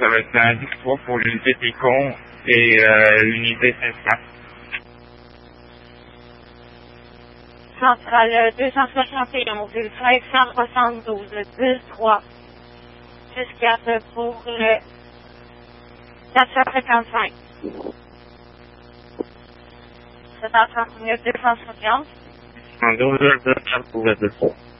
ça va être un 10-3 pour l'unité Técon et l'unité Saint-Sac. Centrale 271, 1372, 10-3. 6-4 pour le 455. C'est en 39 260. En 12 heures pour le 2-3.